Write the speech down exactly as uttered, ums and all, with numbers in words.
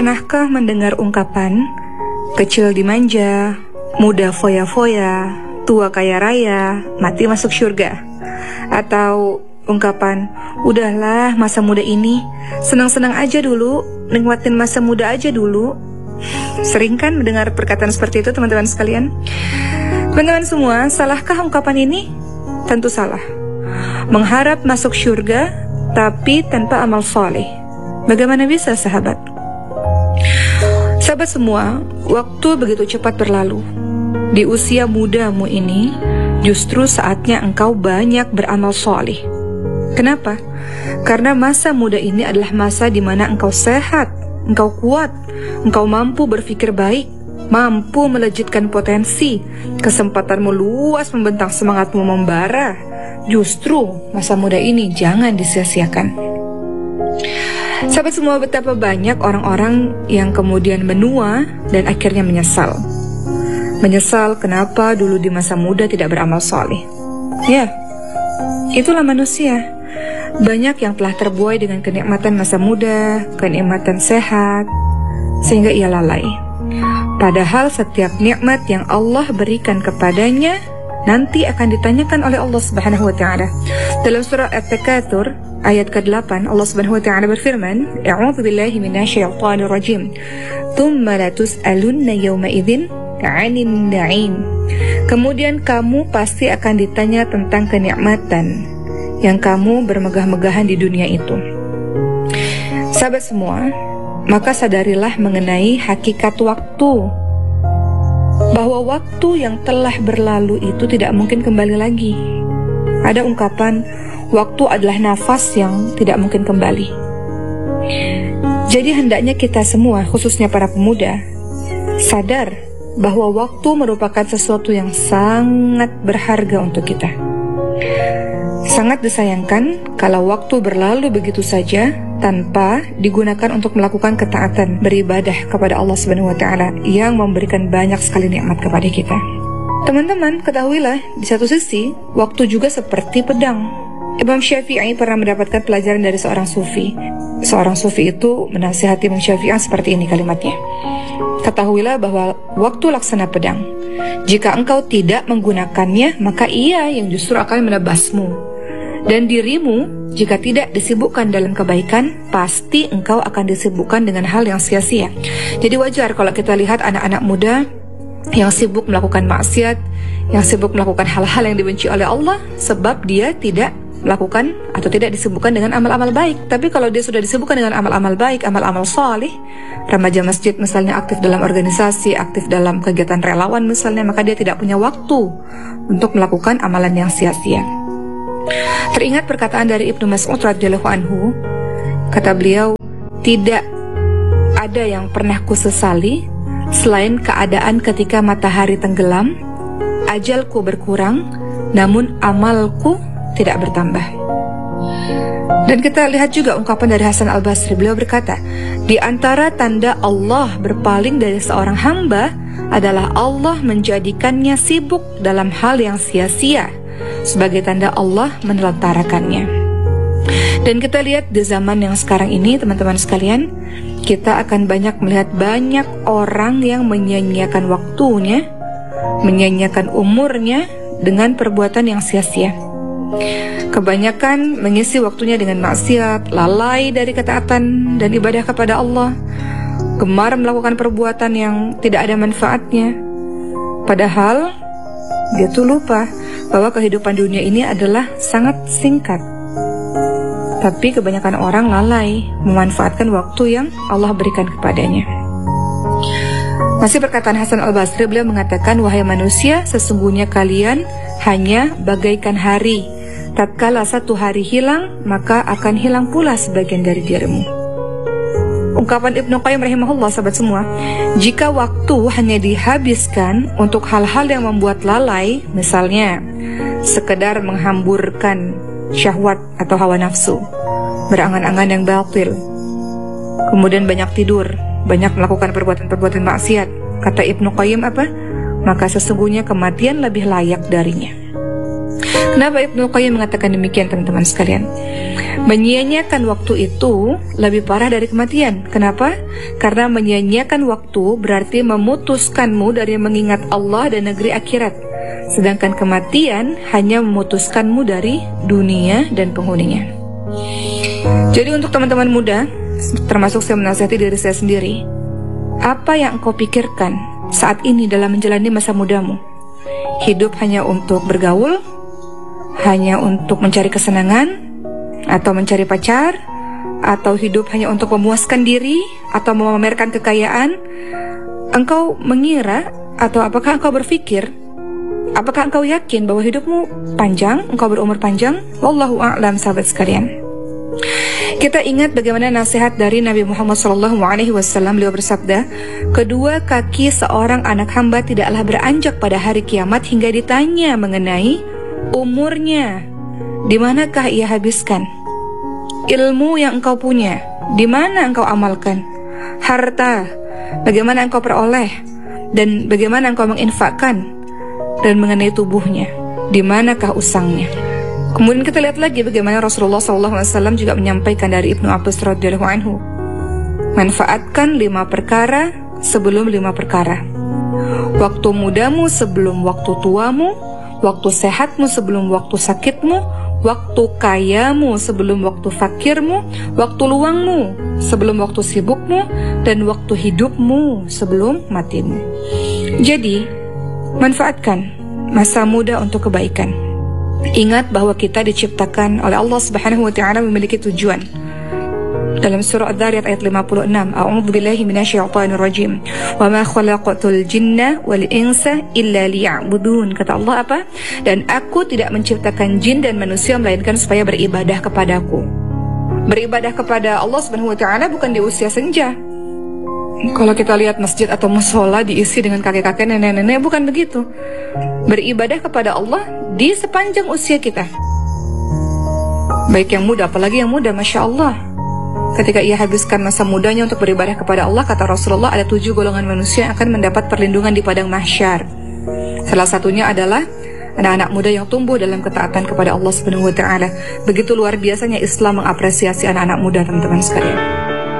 Pernahkah mendengar ungkapan kecil dimanja, muda foya-foya, tua kaya raya, mati masuk surga? Atau ungkapan, udahlah masa muda ini, senang-senang aja dulu, nikmatin masa muda aja dulu. Sering kan mendengar perkataan seperti itu teman-teman sekalian? Teman-teman semua, salahkah ungkapan ini? Tentu salah. Mengharap masuk surga tapi tanpa amal soleh, bagaimana bisa sahabat? Sahabat semua, waktu begitu cepat berlalu. Di usia mudamu ini, justru saatnya engkau banyak beramal soleh. Kenapa? Karena masa muda ini adalah masa di mana engkau sehat, engkau kuat, engkau mampu berpikir baik, mampu melejitkan potensi, kesempatanmu luas, membentang semangatmu membara. Justru masa muda ini jangan disia-siakan. Sahabat semua, betapa banyak orang-orang yang kemudian menua dan akhirnya menyesal. Menyesal kenapa dulu di masa muda tidak beramal soleh. Ya, itulah manusia. Banyak yang telah terbuai dengan kenikmatan masa muda, kenikmatan sehat, sehingga ia lalai. Padahal setiap nikmat yang Allah berikan kepadanya nanti akan ditanyakan oleh Allah Subhanahu wa taala. Dalam surah At-Takatsur ayat kedelapan, Allah Subhanahu wa taala berfirman, "A'udzu billahi minasyaitonir rajim. Tsumma la tus'alunna yawma idzin 'anin na'im." Kemudian kamu pasti akan ditanya tentang kenikmatan yang kamu bermegah-megahan di dunia itu. Sahabat semua, maka sadarilah mengenai hakikat waktu, bahwa waktu yang telah berlalu itu tidak mungkin kembali lagi. Ada ungkapan, waktu adalah nafas yang tidak mungkin kembali. Jadi hendaknya kita semua, khususnya para pemuda, sadar bahwa waktu merupakan sesuatu yang sangat berharga untuk kita. Sangat disayangkan kalau waktu berlalu begitu saja tanpa digunakan untuk melakukan ketaatan, beribadah kepada Allah Subhanahu wa taala yang memberikan banyak sekali nikmat kepada kita. Teman-teman, ketahuilah di satu sisi waktu juga seperti pedang. Imam Syafi'i pernah mendapatkan pelajaran dari seorang sufi. Seorang sufi itu menasihati Imam Syafi'i seperti ini kalimatnya. Ketahuilah bahwa waktu laksana pedang. Jika engkau tidak menggunakannya, maka ia yang justru akan menebasmu. Dan dirimu, jika tidak disibukkan dalam kebaikan, pasti engkau akan disibukkan dengan hal yang sia-sia. Jadi wajar kalau kita lihat anak-anak muda yang sibuk melakukan maksiat, yang sibuk melakukan hal-hal yang dibenci oleh Allah, sebab dia tidak melakukan atau tidak disibukkan dengan amal-amal baik. Tapi kalau dia sudah disibukkan dengan amal-amal baik, amal-amal salih, remaja masjid misalnya aktif dalam organisasi, aktif dalam kegiatan relawan misalnya, maka dia tidak punya waktu untuk melakukan amalan yang sia-sia. Teringat perkataan dari Ibnu Mas'ud radhiyallahu anhu, kata beliau, tidak ada yang pernah kusesali selain keadaan ketika matahari tenggelam, ajalku berkurang, namun amalku tidak bertambah. Dan kita lihat juga ungkapan dari Hasan Al-Basri, beliau berkata, di antara tanda Allah berpaling dari seorang hamba adalah Allah menjadikannya sibuk dalam hal yang sia-sia, sebagai tanda Allah menelantarkannya. Dan kita lihat di zaman yang sekarang ini, teman-teman sekalian, kita akan banyak melihat banyak orang yang menyia-nyiakan waktunya, menyia-nyiakan umurnya dengan perbuatan yang sia-sia. Kebanyakan mengisi waktunya dengan maksiat, lalai dari ketaatan dan ibadah kepada Allah, gemar melakukan perbuatan yang tidak ada manfaatnya. Padahal dia tuh lupa bahwa kehidupan dunia ini adalah sangat singkat. Tapi kebanyakan orang lalai memanfaatkan waktu yang Allah berikan kepadanya. Masih perkataan Hasan Al-Basri, beliau mengatakan, wahai manusia, sesungguhnya kalian hanya bagaikan hari. Tatkala satu hari hilang, maka akan hilang pula sebagian dari dirimu. Ungkapan Ibnu Qayyim rahimahullah, sahabat semua, jika waktu hanya dihabiskan untuk hal-hal yang membuat lalai, misalnya sekedar menghamburkan syahwat atau hawa nafsu, berangan-angan yang batil, kemudian banyak tidur, banyak melakukan perbuatan-perbuatan maksiat, kata Ibnu Qayyim apa? Maka sesungguhnya kematian lebih layak darinya. Kenapa Ibnu Qayyim mengatakan demikian, teman-teman sekalian? Menyia-nyiakan waktu itu lebih parah dari kematian. Kenapa? Karena menyia-nyiakan waktu berarti memutuskanmu dari mengingat Allah dan negeri akhirat. Sedangkan kematian hanya memutuskanmu dari dunia dan penghuninya. Jadi untuk teman-teman muda, termasuk saya menasihati diri saya sendiri, apa yang engkau pikirkan saat ini dalam menjalani masa mudamu? Hidup hanya untuk bergaul? Hanya untuk mencari kesenangan? Atau mencari pacar? Atau hidup hanya untuk memuaskan diri? Atau memamerkan kekayaan? Engkau mengira atau apakah engkau berpikir, apakah engkau yakin bahwa hidupmu panjang, engkau berumur panjang? Wallahu a'lam, sahabat sekalian. Kita ingat bagaimana nasihat dari Nabi Muhammad shallallahu alaihi wasallam. Beliau bersabda, kedua kaki seorang anak hamba tidaklah beranjak pada hari kiamat hingga ditanya mengenai umurnya, di manakah ia habiskan? Ilmu yang engkau punya, di mana engkau amalkan? Harta, bagaimana engkau peroleh? Dan bagaimana engkau menginfakkan? Dan mengenai tubuhnya, di manakah usangnya? Kemudian kita lihat lagi bagaimana Rasulullah shallallahu alaihi wasallam juga menyampaikan dari Ibnu Abbas radhiyallahu anhu, manfaatkan lima perkara sebelum lima perkara. Waktu mudamu sebelum waktu tuamu, waktu sehatmu sebelum waktu sakitmu, waktu kayamu sebelum waktu fakirmu, waktu luangmu sebelum waktu sibukmu, dan waktu hidupmu sebelum matimu. Jadi, manfaatkan masa muda untuk kebaikan. Ingat bahwa kita diciptakan oleh Allah Subhanahu wa taala memiliki tujuan. Dalam surah Adz-Dzariyat ayat lima puluh enam, A'udzu billahi minasyaitonir rajim. Wa ma khalaqatul jinna wal insa illa liya'budun. Kata Allah apa? Dan aku tidak menciptakan jin dan manusia melainkan supaya beribadah kepadaku. Beribadah kepada Allah Subhanahu wa taala bukan di usia senja. Kalau kita lihat masjid atau musola diisi dengan kakek-kakek, nenek-nenek, bukan begitu. Beribadah kepada Allah di sepanjang usia kita. Baik yang muda, apalagi yang muda, Masya Allah. Ketika ia habiskan masa mudanya untuk beribadah kepada Allah, kata Rasulullah, ada tujuh golongan manusia yang akan mendapat perlindungan di padang mahsyar. Salah satunya adalah anak-anak muda yang tumbuh dalam ketaatan kepada Allah Subhanahu wa taala. Begitu luar biasanya Islam mengapresiasi anak-anak muda, teman-teman sekalian.